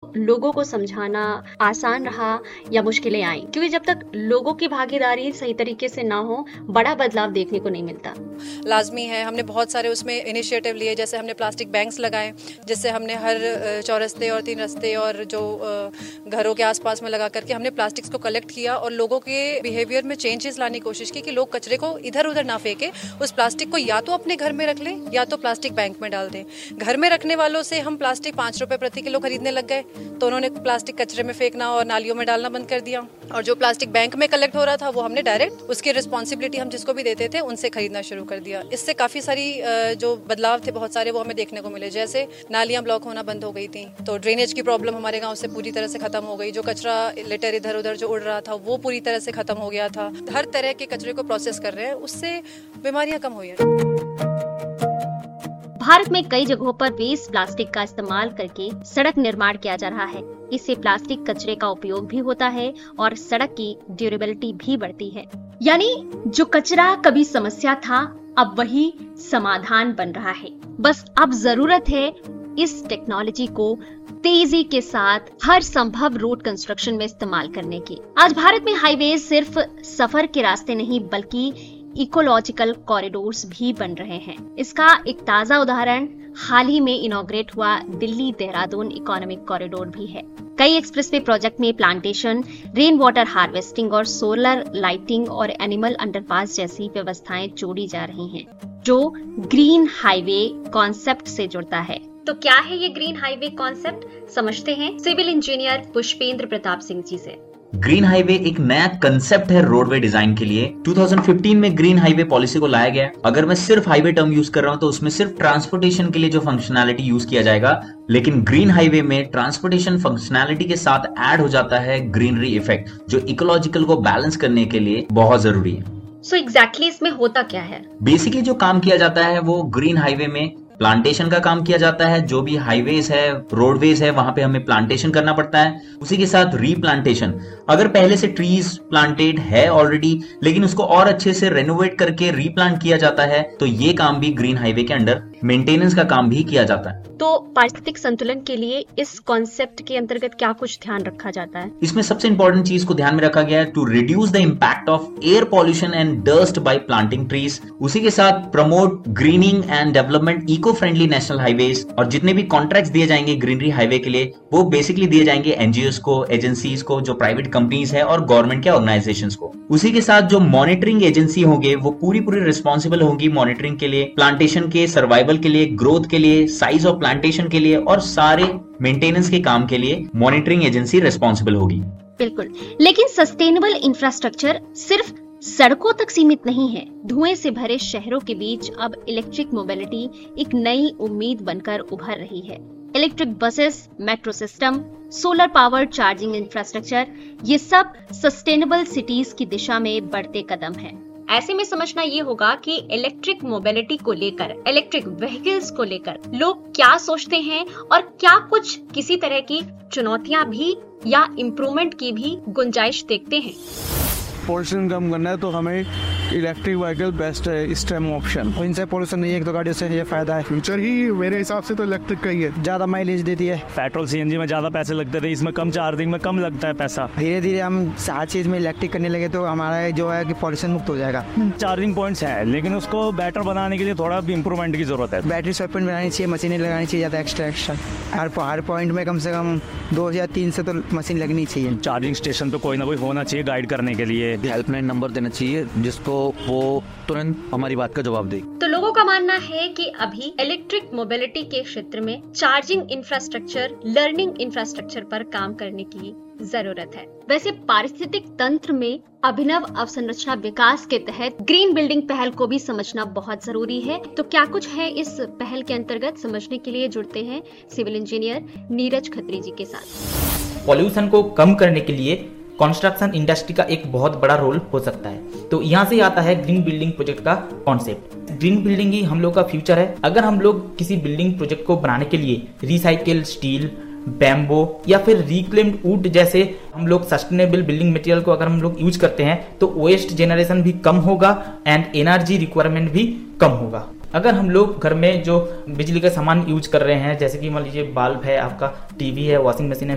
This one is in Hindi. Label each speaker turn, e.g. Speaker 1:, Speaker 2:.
Speaker 1: लोगों को समझाना आसान रहा या मुश्किलें आई? क्योंकि जब तक लोगों की भागीदारी सही तरीके से ना हो, बड़ा बदलाव देखने को नहीं मिलता।
Speaker 2: लाजमी है, हमने बहुत सारे उसमें इनिशिएटिव लिए, जैसे हमने प्लास्टिक बैंक्स लगाए, जिससे हमने हर चौरस्ते और 3 रस्ते और जो घरों के आसपास में लगा करके हमने प्लास्टिक्स को कलेक्ट किया और लोगों के बिहेवियर में चेंजेस लाने की कोशिश की कि लोग कचरे को इधर उधर ना फेंके, उस प्लास्टिक को या तो अपने घर में रख लें या तो प्लास्टिक बैंक में डाल दें। घर में रखने वालों से हम प्लास्टिक 5 रुपए प्रति किलो खरीदने लग गए, तो उन्होंने प्लास्टिक कचरे में फेंकना और नालियों में डालना बंद कर दिया। और जो प्लास्टिक बैंक में कलेक्ट हो रहा था वो हमने डायरेक्ट उसकी रिस्पॉन्सिबिलिटी हम जिसको भी देते थे उनसे खरीदना शुरू कर दिया। इससे काफी सारी जो बदलाव थे बहुत सारे वो हमें देखने को मिले। जैसे नालियां ब्लॉक होना बंद हो गई थी, तो ड्रेनेज की प्रॉब्लम हमारे गांव से पूरी तरह से खत्म हो गई। जो कचरा लिटर इधर उधर जो उड़ रहा था वो पूरी तरह से खत्म हो गया था। हर तरह के कचरे को प्रोसेस कर रहे हैं, उससे बीमारियां कम हुई हैं।
Speaker 1: भारत में कई जगहों पर वेस्ट प्लास्टिक का इस्तेमाल करके सड़क निर्माण किया जा रहा है। इससे प्लास्टिक कचरे का उपयोग भी होता है और सड़क की ड्यूरेबिलिटी भी बढ़ती है। यानी जो कचरा कभी समस्या था अब वही समाधान बन रहा है। बस अब जरूरत है इस टेक्नोलॉजी को तेजी के साथ हर संभव रोड कंस्ट्रक्शन में इस्तेमाल करने की। आज भारत में हाईवे सिर्फ सफर के रास्ते नहीं बल्कि इकोलॉजिकल कॉरिडोर्स भी बन रहे हैं। इसका एक ताजा उदाहरण हाल ही में इनॉग्रेट हुआ दिल्ली देहरादून इकोनॉमिक कॉरिडोर भी है। कई एक्सप्रेसवे प्रोजेक्ट में प्लांटेशन, रेन वाटर हार्वेस्टिंग और सोलर लाइटिंग और एनिमल अंडरपास जैसी व्यवस्थाएं जोड़ी जा रही हैं, जो ग्रीन हाईवे कॉन्सेप्ट से जुड़ता है। तो क्या है ये ग्रीन हाईवे कॉन्सेप्ट, समझते हैं सिविल इंजीनियर पुष्पेंद्र प्रताप सिंह जी से।
Speaker 3: ग्रीन हाईवे एक नया कंसेप्ट है रोडवे डिजाइन के लिए। 2015 में ग्रीन हाईवे पॉलिसी को लाया गया। अगर मैं सिर्फ हाईवे टर्म यूज कर रहा हूं तो उसमें सिर्फ ट्रांसपोर्टेशन के लिए जो फंक्शनैलिटी यूज किया जाएगा, लेकिन ग्रीन हाईवे में ट्रांसपोर्टेशन फंक्शनैलिटी के साथ ऐड हो जाता है ग्रीनरी इफेक्ट, जो इकोलॉजिकल को बैलेंस करने के लिए बहुत जरूरी है।
Speaker 1: सो एग्जैक्टली इसमें होता क्या है?
Speaker 3: बेसिकली जो काम किया जाता है वो ग्रीन हाईवे में प्लांटेशन का काम किया जाता है। जो भी हाईवेज है, रोडवेज है, वहां पे हमें प्लांटेशन करना पड़ता है। उसी के साथ रीप्लांटेशन, अगर पहले से ट्रीज प्लांटेड है ऑलरेडी लेकिन उसको और अच्छे से रेनोवेट करके रीप्लांट किया जाता है, तो ये काम भी ग्रीन हाईवे के अंडर मेंटेनेंस का काम भी किया जाता है।
Speaker 1: तो पारिस्थितिक संतुलन के लिए इस कॉन्सेप्ट के अंतर्गत क्या कुछ ध्यान रखा जाता है?
Speaker 3: इसमें सबसे इंपॉर्टेंट चीज को ध्यान में रखा गया है to reduce the impact of air pollution and dust bye planting trees. उसी के साथ promote grinning and development eco friendly national highways. और जितने भी कॉन्ट्रैक्ट्स दिए जाएंगे ग्रीनरी हाईवे के लिए वो बेसिकली दिए जाएंगे एनजीओस को, एजेंसीज को, जो प्राइवेट कंपनीज है और गवर्नमेंट के ऑर्गेनाइजेशंस को। उसी के साथ जो मॉनिटरिंग एजेंसी होंगे वो पूरी रिस्पॉन्सिबल होंगी मॉनिटरिंग के लिए, प्लांटेशन के सर्वाइवल के लिए, ग्रोथ के लिए, साइज ऑफ प्लांटेशन के लिए और सारे मेंटेनेंस के काम के लिए मॉनिटरिंग एजेंसी रिस्पॉन्सिबल होगी।
Speaker 1: बिल्कुल, लेकिन सस्टेनेबल इंफ्रास्ट्रक्चर सिर्फ सड़कों तक सीमित नहीं है। धुएं से भरे शहरों के बीच अब इलेक्ट्रिक मोबिलिटी एक नई उम्मीद बनकर उभर रही है। Electric buses, metro system, solar power charging infrastructure, ये सब सस्टेनेबल सिटीज की दिशा में बढ़ते कदम हैं। ऐसे में समझना ये होगा कि इलेक्ट्रिक मोबिलिटी को लेकर, इलेक्ट्रिक व्हीकल्स को लेकर लोग क्या सोचते हैं और क्या कुछ किसी तरह की चुनौतियां भी या इम्प्रूवमेंट की भी गुंजाइश देखते हैं।
Speaker 4: पोल्यूशन कम करना है तो हमें इलेक्ट्रिक व्हीकल बेस्ट है इस टाइम ऑप्शन। इनसे पोल्यूशन नहीं है, एक तो गाड़ियों से ये फायदा है।
Speaker 5: फ्यूचर ही मेरे हिसाब से तो इलेक्ट्रिक का ही है,
Speaker 4: ज्यादा माइलेज देती है।
Speaker 6: पेट्रोल सीएनजी में ज्यादा पैसे लगते थे, इसमें कम, चार्जिंग में कम लगता है पैसा।
Speaker 4: धीरे धीरे हम हर चीज में इलेक्ट्रिक करने लगे तो हमारा जो है कि पोल्यूशन मुक्त हो जाएगा।
Speaker 6: चार्जिंग पॉइंट्स हैं लेकिन उसको बेटर बनाने के लिए थोड़ा भी इंप्रूवमेंट की जरूरत है।
Speaker 4: बैटरी स्वैप पॉइंट बनानी चाहिए, मशीनें लगानी चाहिए ज्यादा एक्स्ट्रा। हर पॉइंट में कम से कम 2 या 3 से तो मशीन लगनी चाहिए।
Speaker 6: चार्जिंग स्टेशन पे कोई ना कोई होना चाहिए गाइड करने के लिए।
Speaker 7: हेल्पलाइन नंबर देना चाहिए जिसको वो तुरंत हमारी बात का जवाब दे।
Speaker 1: तो लोगों का मानना है कि अभी इलेक्ट्रिक मोबिलिटी के क्षेत्र में चार्जिंग इंफ्रास्ट्रक्चर, लर्निंग इंफ्रास्ट्रक्चर पर काम करने की जरूरत है। वैसे पारिस्थितिक तंत्र में अभिनव अवसंरचना विकास के तहत ग्रीन बिल्डिंग पहल को भी समझना बहुत जरूरी है। तो क्या कुछ है इस पहल के अंतर्गत, समझने के लिए जुड़ते हैं सिविल इंजीनियर नीरज खत्री जी के साथ।
Speaker 8: पॉल्यूशन को कम करने के लिए कंस्ट्रक्शन इंडस्ट्री का एक बहुत बड़ा रोल हो सकता है। तो यहाँ से आता है ग्रीन बिल्डिंग प्रोजेक्ट का कॉन्सेप्ट। ग्रीन बिल्डिंग ही हम लोग का फ्यूचर है। अगर हम लोग किसी बिल्डिंग प्रोजेक्ट को बनाने के लिए रिसाइकिल स्टील, बैम्बो या फिर रिक्लेम्ड वुड जैसे हम लोग सस्टेनेबल बिल्डिंग मटेरियल को अगर हम लोग यूज करते हैं तो वेस्ट जनरेशन भी कम होगा एंड एनर्जी रिक्वायरमेंट भी कम होगा। अगर हम लोग घर में जो बिजली का सामान यूज कर रहे हैं, जैसे कि मान लीजिए बल्ब है, आपका टीवी है, वॉशिंग मशीन है,